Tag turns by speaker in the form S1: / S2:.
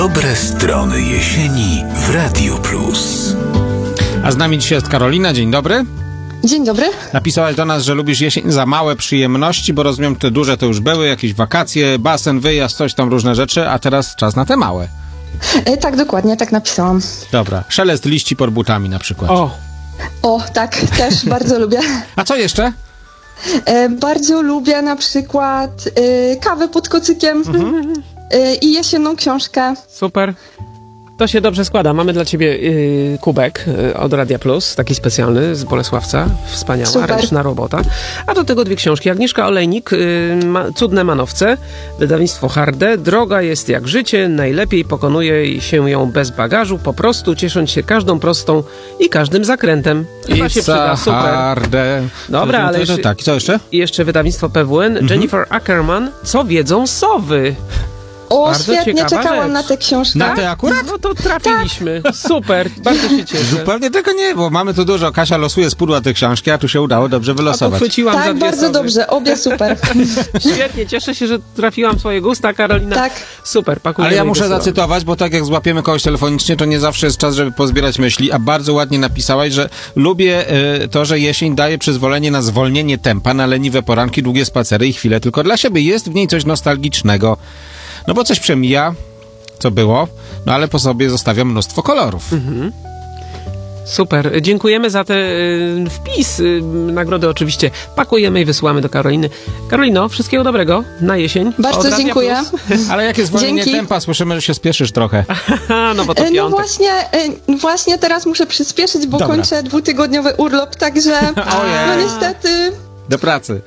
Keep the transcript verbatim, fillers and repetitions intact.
S1: Dobre strony jesieni w Radiu Plus.
S2: A z nami dzisiaj jest Karolina. Dzień dobry.
S3: Dzień dobry.
S2: Napisałaś do nas, że lubisz jesień za małe przyjemności, bo rozumiem, te duże to już były, jakieś wakacje, basen, wyjazd, coś tam, różne rzeczy, a teraz czas na te małe.
S3: E, tak, dokładnie, tak napisałam.
S2: Dobra. Szelest liści pod butami na przykład.
S4: O,
S3: O, tak, też bardzo lubię.
S2: A co jeszcze?
S3: E, bardzo lubię na przykład e, kawę pod kocykiem e, i jesienną książkę.
S4: super. To się dobrze składa. Mamy dla ciebie y, kubek y, od Radia Plus, taki specjalny z Bolesławca. Wspaniała,
S3: Super.
S4: ręczna robota. A do tego dwie książki. Agnieszka Olejnik, y, ma, Cudne manowce, wydawnictwo Harde. Droga jest jak życie, najlepiej pokonuje się ją bez bagażu, po prostu ciesząc się każdą prostą i każdym zakrętem. Chyba się przyda, super.
S2: harde.
S4: Dobra,
S2: To-
S4: ale
S2: to- to-
S4: jeszcze-
S2: Tak, i co jeszcze?
S4: I jeszcze wydawnictwo P W N, Jennifer Ackerman, Co wiedzą sowy?
S3: O,
S4: Bardzo
S3: świetnie,
S4: ciekawa
S3: czekałam
S4: rzecz.
S3: na tę książkę.
S2: Na te akurat?
S4: No to trafiliśmy. Super, bardzo się cieszę.
S2: Zupełnie tego nie, bo mamy tu dużo. Kasia losuje z pudła te książki, a tu się udało dobrze
S4: A
S2: wylosować.
S4: pochwyciłam za
S3: Tak,
S4: dwie
S3: bardzo
S4: sowy.
S3: dobrze, obie super.
S4: Świetnie, cieszę się, że trafiłam w swoje gusta, Karolina.
S3: Tak.
S4: Super, pakujemy.
S2: Ale ja
S4: i
S2: muszę
S4: wysyłamy.
S2: zacytować, bo tak jak złapiemy kogoś telefonicznie, to nie zawsze jest czas, żeby pozbierać myśli, a bardzo ładnie napisałaś, że lubię y, to, że jesień daje przyzwolenie na zwolnienie tempa, na leniwe poranki, długie spacery i chwile tylko dla siebie. Jest w niej coś nostalgicznego. No bo coś przemija, co było, no ale po sobie zostawia mnóstwo kolorów.
S4: Super, dziękujemy za ten y, wpis. Y, nagrody oczywiście pakujemy i wysyłamy do Karoliny. Karolino, wszystkiego dobrego na jesień.
S3: Bardzo
S4: Od Radia
S3: dziękuję.
S4: Plus.
S2: Ale jakie zwolnienie
S3: Dzięki.
S2: tempa? Słyszymy, że się spieszysz trochę.
S4: Haha, no bo to
S3: E, no
S4: piątek.
S3: właśnie, e, właśnie teraz muszę przyspieszyć, bo
S2: Dobra.
S3: kończę dwutygodniowy urlop, także
S2: Ojej.
S3: no niestety...
S2: Do pracy.